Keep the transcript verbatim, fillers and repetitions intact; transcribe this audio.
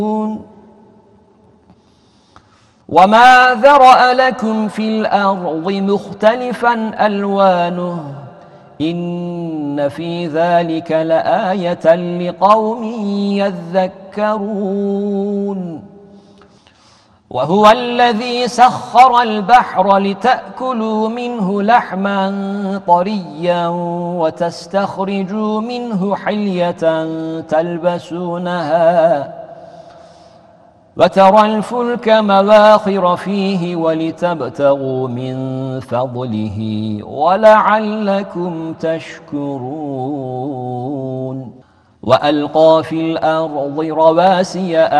وما ذرأ لكم في الأرض مختلفا ألوانه إن في ذلك لآية لقوم يذكرون وهو الذي سخر البحر لتأكلوا منه لحما طريا وتستخرجوا منه حلية تلبسونها وترى الفلك مواخر فيه ولتبتغوا من فضله ولعلكم تشكرون وألقى في الأرض رواسي